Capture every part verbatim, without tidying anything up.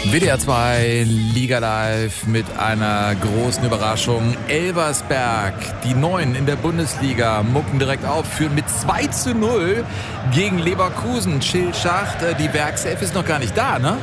W D R zwei Liga Live mit einer großen Überraschung. Elversberg, die Neuen in der Bundesliga, mucken direkt auf, führen mit zwei zu null gegen Leverkusen. Schill Schacht, die Werkself ist noch gar nicht da, ne?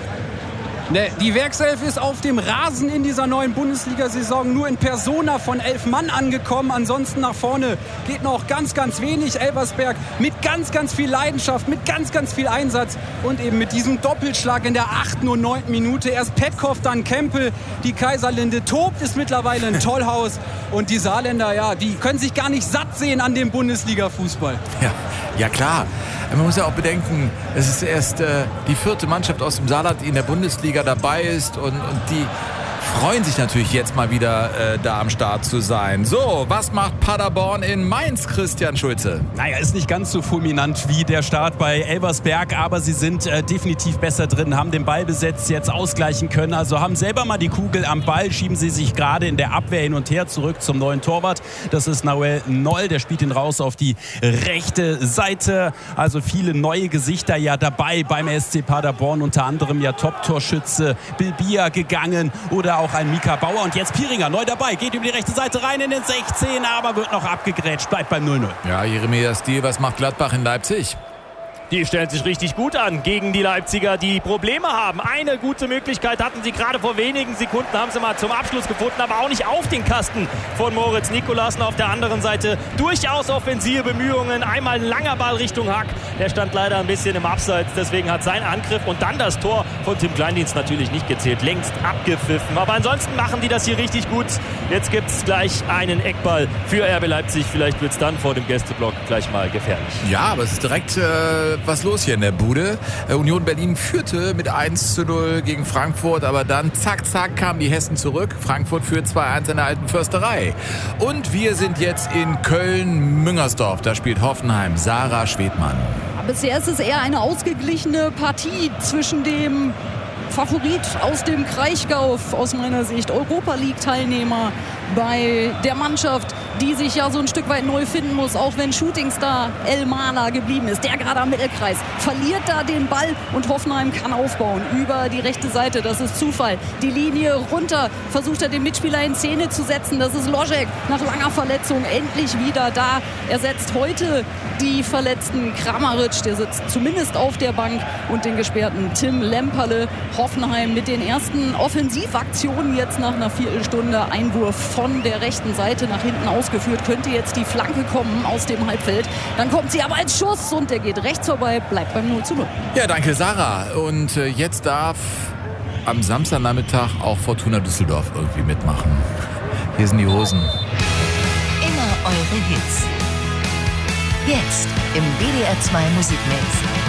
Ne, die Werkself ist auf dem Rasen in dieser neuen Bundesliga-Saison nur in Persona von elf Mann angekommen. Ansonsten nach vorne geht noch ganz, ganz wenig. Elversberg mit ganz, ganz viel Leidenschaft, mit ganz, ganz viel Einsatz und eben mit diesem Doppelschlag in der achten und neunten Minute. Erst Petkov, dann Kempel. Die Kaiserlinde tobt, ist mittlerweile ein Tollhaus. Und die Saarländer, ja, die können sich gar nicht satt sehen an dem Bundesliga-Fußball. Ja, ja klar. Man muss ja auch bedenken, es ist erst äh, die vierte Mannschaft aus dem Saarland, die in der Bundesliga dabei ist und, und die freuen sich natürlich jetzt mal wieder äh, da am Start zu sein. So, was macht Paderborn in Mainz, Christian Schulze? Naja, ist nicht ganz so fulminant wie der Start bei Elversberg, aber sie sind äh, definitiv besser drin, haben den Ballbesitz jetzt ausgleichen können, also haben selber mal die Kugel am Ball, schieben sie sich gerade in der Abwehr hin und her zurück zum neuen Torwart. Das ist Nahuel Noll, der spielt ihn raus auf die rechte Seite. Also viele neue Gesichter ja dabei beim S C Paderborn, unter anderem ja Top-Torschütze Bilbia gegangen oder auch ein Mika Bauer. Und jetzt Piringer neu dabei, geht über die rechte Seite rein in den sechzehn, aber wird noch abgegrätscht, bleibt beim null null. Ja, Jeremias Stiel, was macht Gladbach in Leipzig? Die stellen sich richtig gut an gegen die Leipziger, die Probleme haben. Eine gute Möglichkeit hatten sie gerade vor wenigen Sekunden, haben sie mal zum Abschluss gefunden, aber auch nicht auf den Kasten von Moritz Nikolasen. Auf der anderen Seite durchaus offensive Bemühungen. Einmal ein langer Ball Richtung Hack. Der stand leider ein bisschen im Abseits, deswegen hat sein Angriff und dann das Tor von Tim Kleindienst natürlich nicht gezählt. Längst abgepfiffen. Aber ansonsten machen die das hier richtig gut. Jetzt gibt es gleich einen Eckball für R B Leipzig. Vielleicht wird es dann vor dem Gästeblock gleich mal gefährlich. Ja, aber es ist direkt äh, was los hier in der Bude. Äh, Union Berlin führte mit eins zu null gegen Frankfurt, aber dann zack, zack kamen die Hessen zurück. Frankfurt führt zwei eins in der alten Försterei. Und wir sind jetzt in Köln-Müngersdorf. Da spielt Hoffenheim. Sarah Schwedmann. Bisher ist es eher eine ausgeglichene Partie zwischen dem Favorit aus dem Kraichgau, aus meiner Sicht Europa-League-Teilnehmer, bei der Mannschaft, die sich ja so ein Stück weit neu finden muss, auch wenn Shootingstar El Mana geblieben ist, der gerade am Mittelkreis, verliert da den Ball und Hoffenheim kann aufbauen über die rechte Seite, das ist Zufall. Die Linie runter, versucht er den Mitspieler in Szene zu setzen, das ist Ložek, nach langer Verletzung endlich wieder da. Er setzt heute die verletzten Kramaric, der sitzt zumindest auf der Bank, und den gesperrten Tim Lemperle. Hoffenheim mit den ersten Offensivaktionen jetzt nach einer Viertelstunde. Einwurf von der rechten Seite nach hinten ausgeführt. Könnte jetzt die Flanke kommen aus dem Halbfeld. Dann kommt sie aber als Schuss und der geht rechts vorbei. Bleibt beim null zu null. Ja, danke Sarah. Und äh, jetzt darf am Samstagnachmittag auch Fortuna Düsseldorf irgendwie mitmachen. Hier sind die Hosen. Immer eure Hits. Jetzt im W D R zwei Musikmix.